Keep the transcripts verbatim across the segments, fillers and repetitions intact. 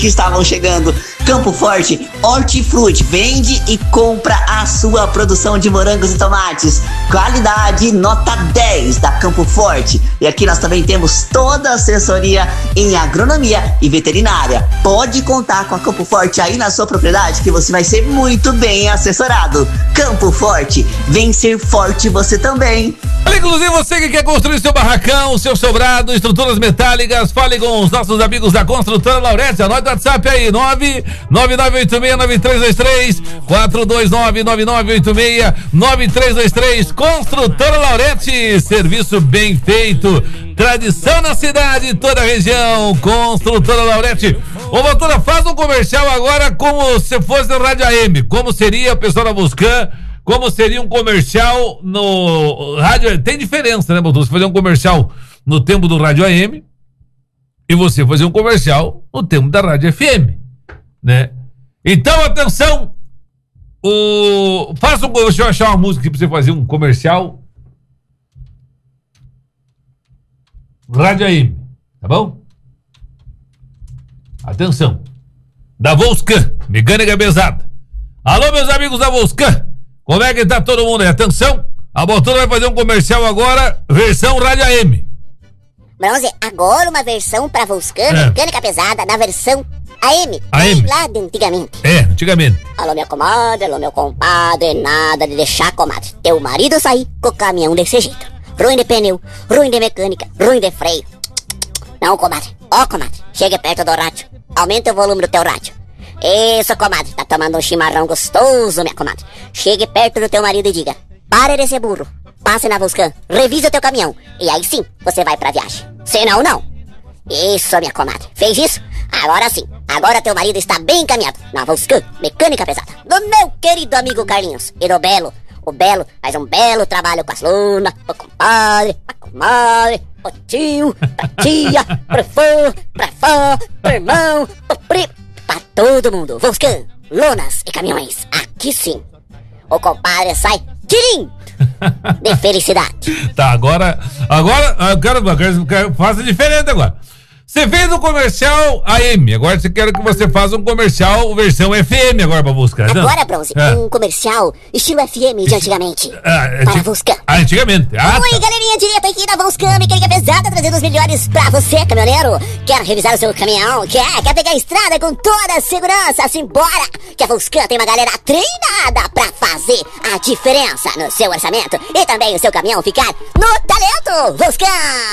que estavam chegando. Campo Forte Hortifruti vende e compra a sua produção de morangos e tomates. Qualidade nota dez da Campo Forte. E aqui nós também temos toda a assessoria em agronomia e veterinária. Pode contar com a Campo Forte aí na sua propriedade que você vai ser muito bem assessorado. Campo Forte, vem ser forte você também. Inclusive você que quer construir seu barracão, seu sobrado, estruturas metálicas, fale com os nossos amigos da Construtora Laurete. Anote o WhatsApp aí, nove nove nove oito seis nove três dois três, quatro dois nove nove nove oito seis nove três dois três. Construtora Laurete, serviço bem feito, tradição na cidade, toda a região. Construtora Laurete. Ô, doutora, faz um comercial agora como se fosse no Rádio A M. Como seria o pessoal da Buscan? Como seria um comercial no rádio? Tem diferença, né, doutor? Você fazer um comercial no tempo do Rádio A M e você fazer um comercial no tempo da Rádio F M, né? Então, atenção! O... Faça um... Deixa eu achar uma música aqui pra você fazer um comercial Rádio A M, tá bom? Atenção! Da Volscan, mecânica pesada. Alô, meus amigos da Volscan! Como é que tá todo mundo aí? Atenção! A Botura vai fazer um comercial agora, versão Rádio A M. Bronze, agora uma versão pra Volscan, É. mecânica pesada, na versão A M. A M. Bem lá de antigamente. É, antigamente. Alô, minha comadre, alô, meu compadre, nada de deixar, comadre, teu marido sair com o caminhão desse jeito. Ruim de pneu, ruim de mecânica, ruim de freio. Não, comadre. Ó, comadre, chega perto do rádio. Aumenta o volume do teu rádio. Isso, comadre, tá tomando um chimarrão gostoso, minha comadre. Chegue perto do teu marido e diga: pare de ser burro, passe na Volscan, revise o teu caminhão, e aí sim, você vai pra viagem. Senão, não. Isso, minha comadre. Fez isso? Agora sim. Agora teu marido está bem encaminhado na Volscan, mecânica pesada, do meu querido amigo Carlinhos e do Belo. O Belo faz um belo trabalho com as lunas, o compadre, a comadre, o tio, a tia, pro fã, pra fã, pro irmão, pro primo, pra todo mundo. Volscan, lonas e caminhões. Aqui sim. O compadre sai tirim de felicidade. Tá, agora, agora, eu quero, eu quero, eu quero faça diferente agora. Você fez um comercial A M, agora você quer que você faça um comercial versão F M agora pra Volscan. Agora, Bronze, É. um comercial estilo F M de antigamente. Ah, Para anti- Volscan. Ah, antigamente. Ah, Oi, tá. galerinha, direto aqui da Volscan, mecânica pesada, trazendo os melhores pra você, caminhoneiro. Quer revisar o seu caminhão? Quer? Quer pegar a estrada com toda a segurança? Simbora! Que a Volscan tem uma galera treinada pra fazer a diferença no seu orçamento e também o seu caminhão ficar no talento. Volscan!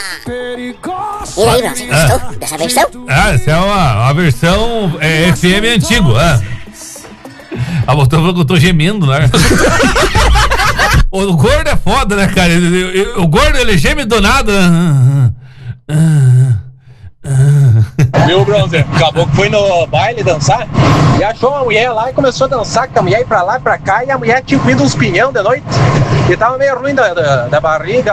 E aí, Bronze, gostou dessa versão? Ah, essa é uma, uma versão é, F M antigo. Ah. A botou falou que eu tô gemendo, né? O gordo é foda, né, cara? Ele- ele- O gordo, ele geme do nada. Viu, Bronze? Acabou que foi no baile dançar e achou uma mulher lá e começou a dançar com a mulher ir pra lá e pra cá, e a mulher tinha comido uns pinhão de noite e tava meio ruim da, da, da barriga.